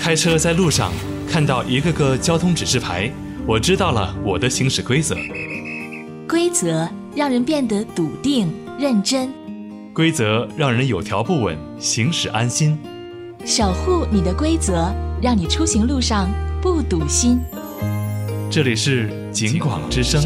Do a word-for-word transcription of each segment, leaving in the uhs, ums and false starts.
开车在路上看到一个个交通指示牌，我知道了我的行驶规则。 规则让人变得笃定认真， 规则让人有条不紊，行驶安心。 守护你的规则，让你出行路上不堵心。 这里是警广之声。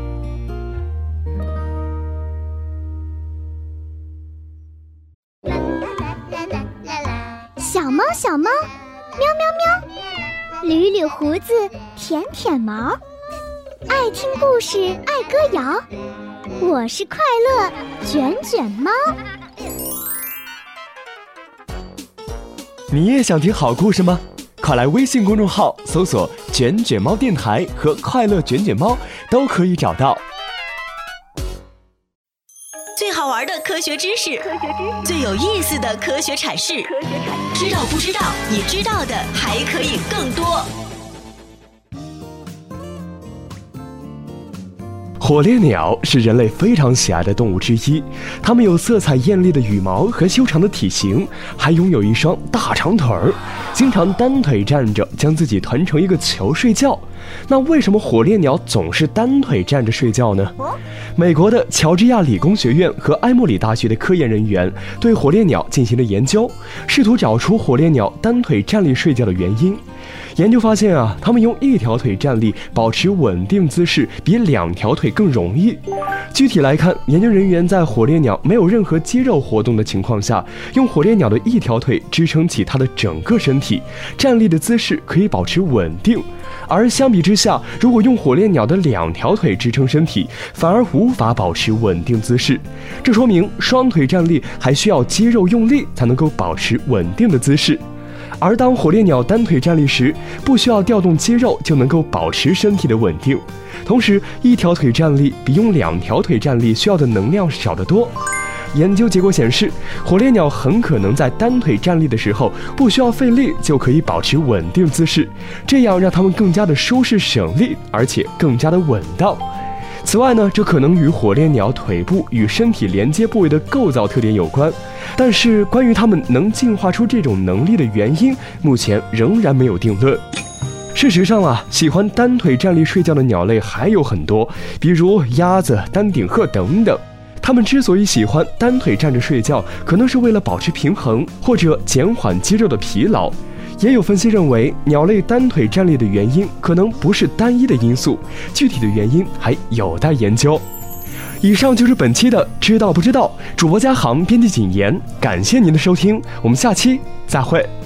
小猫小猫，喵喵喵，捋捋胡子，舔舔毛，爱听故事，爱歌谣。我是快乐卷卷猫。 你也想听好故事吗？快来微信公众号搜索卷卷猫电台和快乐卷卷猫，都可以找到。 最好玩的科学知识，最有意思的科学阐释，知道不知道？你知道的还可以更多。 火烈鸟是人类非常喜爱的动物之一，它们有色彩艳丽的羽毛和修长的体型，还拥有一双大长腿儿，经常单腿站着，将自己团成一个球睡觉。那为什么火烈鸟总是单腿站着睡觉呢？美国的乔治亚理工学院和埃默里大学的科研人员对火烈鸟进行了研究，试图找出火烈鸟单腿站立睡觉的原因。研究发现啊，它们用一条腿站立保持稳定姿势比两条腿更容易。具体来看，研究人员在火烈鸟没有任何肌肉活动的情况下，用火烈鸟的一条腿支撑起它的整个身体，站立的姿势可以保持稳定。而相比之下，如果用火烈鸟的两条腿支撑身体，反而无法保持稳定姿势。这说明双腿站立还需要肌肉用力才能够保持稳定的姿势。而当火烈鸟单腿站立时，不需要调动肌肉就能够保持身体的稳定。同时，一条腿站立比用两条腿站立需要的能量少得多。研究结果显示，火烈鸟很可能在单腿站立的时候不需要费力就可以保持稳定姿势，这样让它们更加的舒适省力，而且更加的稳当。此外呢，这可能与火烈鸟腿部与身体连接部位的构造特点有关，但是关于它们能进化出这种能力的原因，目前仍然没有定论。事实上啊，喜欢单腿站立睡觉的鸟类还有很多，比如鸭子、丹顶鹤等等。它们之所以喜欢单腿站着睡觉，可能是为了保持平衡，或者减缓肌肉的疲劳。也有分析认为，鸟类单腿站立的原因可能不是单一的因素，具体的原因还有待研究。以上就是本期的知道不知道，主播嘉航，编辑谨言，感谢您的收听，我们下期再会。